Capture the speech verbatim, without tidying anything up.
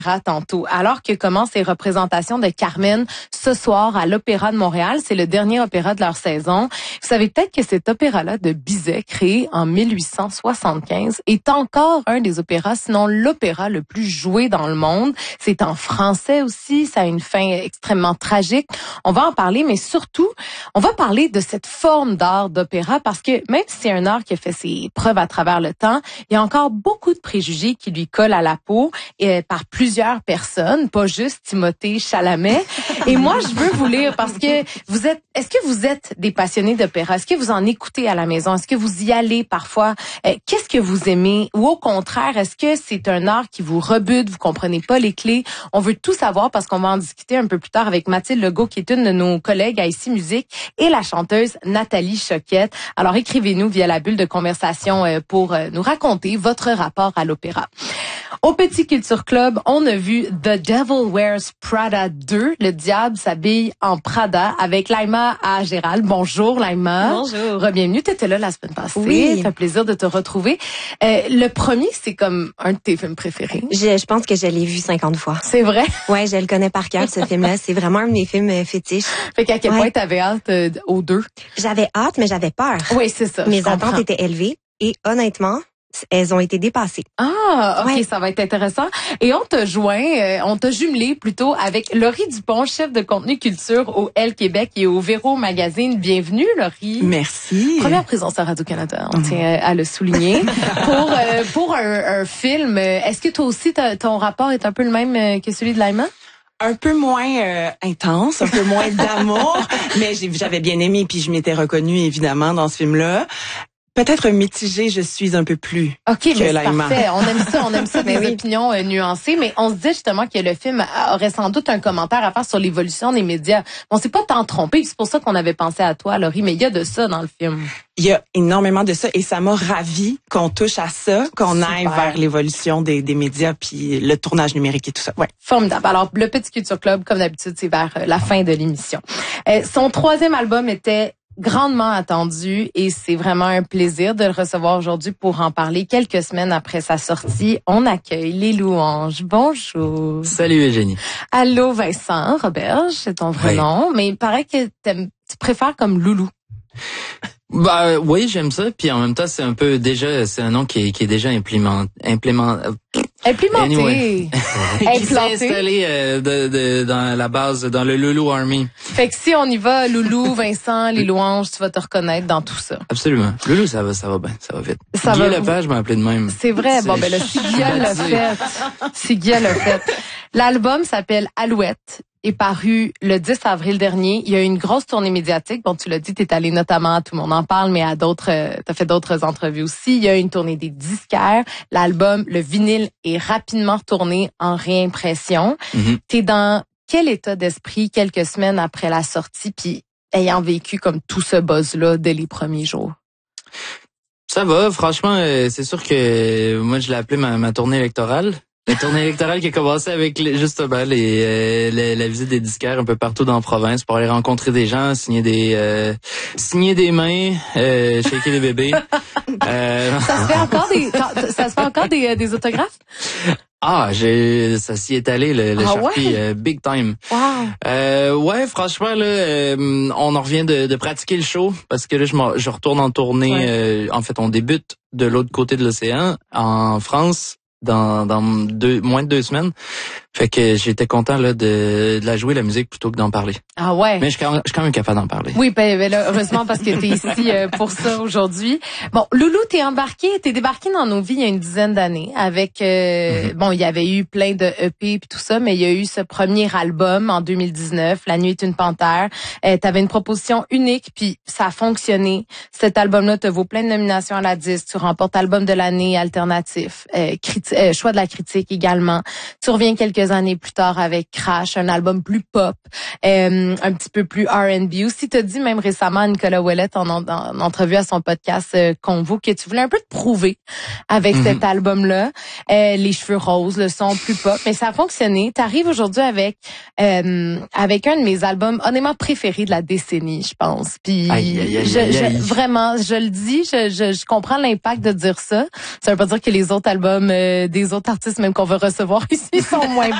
tantôt. Alors que commencent les représentations de Carmen ce soir à l'Opéra de Montréal, c'est le dernier opéra de leur saison. Vous savez peut-être que cet opéra-là de Bizet, créé en mille huit cent soixante-quinze, est encore un des opéras, sinon l'opéra le plus joué dans le monde. C'est en français aussi, ça a une fin extrêmement tragique. On va en parler, mais surtout, on va parler de cette forme d'art d'opéra parce que même si c'est un art qui a fait ses preuves à travers le temps, il y a encore beaucoup de préjugés qui lui collent à la peau et par plusieurs plusieurs personnes, pas juste Timothée Chalamet. Et moi, je veux vous lire parce que vous êtes, est-ce que vous êtes des passionnés d'opéra? Est-ce que vous en écoutez à la maison? Est-ce que vous y allez parfois? Euh, qu'est-ce que vous aimez? Ou au contraire, est-ce que c'est un art qui vous rebute? Vous comprenez pas les clés? On veut tout savoir parce qu'on va en discuter un peu plus tard avec Mathilde Legault, qui est une de nos collègues à Ici Musique, et la chanteuse Nathalie Choquette. Alors, écrivez-nous via la bulle de conversation euh, pour euh, nous raconter votre rapport à l'opéra. Au Petit Culture Club, on a vu The Devil Wears Prada deux, Le diable s'habille en Prada, avec Laïma à Gérald. Bonjour Laïma. Bonjour. Bienvenue, tu étais là la semaine passée. Oui. Ça fait plaisir de te retrouver. Euh, le premier, c'est comme un de tes films préférés. Je, je pense que je l'ai vu cinquante fois. C'est vrai? Ouais, je le connais par cœur, ce film-là. C'est vraiment un de mes films euh, fétiches. Fait qu'à quel ouais. point t'avais hâte euh, aux deux? J'avais hâte, mais j'avais peur. Oui, c'est ça. Mes attentes étaient élevées et honnêtement, elles ont été dépassées. Ah, ok, ouais. Ça va être intéressant. Et on t'a joint, euh, on t'a jumelé plutôt avec Laurie Dupont, chef de contenu culture au Elle Québec et au Véro Magazine. Bienvenue, Laurie. Merci. Première présence à Radio-Canada, on tient à le souligner. pour euh, pour un, un film, est-ce que toi aussi, ton rapport est un peu le même que celui de Laïma? Un peu moins euh, intense, un peu moins d'amour, mais j'ai, j'avais bien aimé puis je m'étais reconnue évidemment dans ce film-là. Peut-être mitigée, je suis un peu plus OK, que mais c'est Laïma. parfait. On aime ça, on aime ça des oui. opinions euh, nuancées, mais on se dit justement que le film aurait sans doute un commentaire à faire sur l'évolution des médias. On s'est pas tant trompé, c'est pour ça qu'on avait pensé à toi, Laurie, mais il y a de ça dans le film. Il y a énormément de ça et ça m'a ravi qu'on touche à ça, qu'on Super. aille vers l'évolution des, des médias puis le tournage numérique et tout ça. Ouais. Formidable. Alors, le Petit Culture Club, comme d'habitude, c'est vers euh, la fin de l'émission. Euh, son troisième album était grandement attendu et c'est vraiment un plaisir de le recevoir aujourd'hui pour en parler quelques semaines après sa sortie. On accueille Les Louanges. Bonjour. Salut Eugénie. Allô Vincent Roberge, c'est ton vrai oui. nom, mais il paraît que tu préfères comme Loulou. Bah euh, oui, j'aime ça. Puis en même temps, c'est un peu déjà, c'est un nom qui est, qui est déjà implément, implément, Implémenté. Anyway. qui s'est Implanté. installé euh, de, de, dans la base, dans le Loulou Army. Fait que si on y va, Loulou, Vincent, Les Louanges, tu vas te reconnaître dans tout ça. Absolument. Loulou, ça va, ça va bien, ça va vite. Ça Guy va- Lepage m'a appelé de même. C'est vrai. Bon, ben là, si Guy l'a fait. Si Guy l'a fait. L'album s'appelle Alouette. Est paru le dix avril dernier. Il y a eu une grosse tournée médiatique. Bon, tu l'as dit, t'es allé notamment à Tout le monde en parle, mais à d'autres, euh, t'as fait d'autres entrevues aussi. Il y a eu une tournée des disquaires. L'album, le vinyle est rapidement retourné en réimpression. Mm-hmm. T'es dans quel état d'esprit quelques semaines après la sortie, puis ayant vécu comme tout ce buzz-là dès les premiers jours? Ça va, franchement, euh, c'est sûr que euh, moi, je l'ai appelé ma, ma tournée électorale. La tournée électorale qui a commencé avec les, justement les, euh, la, la visite des disquaires un peu partout dans la province pour aller rencontrer des gens, signer des euh, signer des mains, euh, shaker des bébés. euh, Ça se fait encore des, ça se fait encore des, des autographes? Ah, j'ai ça s'y est allé le, le Ah Sharpie ouais? euh, big time. Wow. Euh, ouais, franchement là, euh, on en revient de, de pratiquer le show parce que là je, m'en- je retourne en tournée. Ouais. Euh, en fait, on débute de l'autre côté de l'océan en France. Dans, dans deux, moins de deux semaines. Fait que j'étais content là de, de la jouer, la musique, plutôt que d'en parler. Ah ouais. Mais je suis quand même, je suis quand même capable d'en parler. Oui, ben, ben là, heureusement parce que t'es ici euh, pour ça aujourd'hui. Bon, Loulou, t'es embarqué, t'es débarqué dans nos vies il y a une dizaine d'années avec, euh, Mm-hmm. bon, il y avait eu plein de E P puis tout ça, mais il y a eu ce premier album en deux mille dix-neuf, La nuit est une panthère. Euh, t'avais une proposition unique puis ça a fonctionné. Cet album-là te vaut plein de nominations à la disque. Tu remportes album de l'année alternatif, euh, criti- euh, choix de la critique également. Tu reviens quelques années plus tard avec Crash, un album plus pop, euh, un petit peu plus R and B. Aussi, t'as dit même récemment à Nicolas Ouellette en, en, en entrevue à son podcast euh, Convo que tu voulais un peu te prouver avec Mm-hmm. cet album-là. Euh, les cheveux roses, le son plus pop, mais ça a fonctionné. T'arrives aujourd'hui avec euh, avec un de mes albums honnêtement préférés de la décennie, je pense. Puis Aïe, aïe, aïe, je, aïe, je- aïe. vraiment, je le dis, je, je, je comprends l'impact de dire ça. Ça veut pas dire que les autres albums euh, des autres artistes même qu'on veut recevoir ici sont moins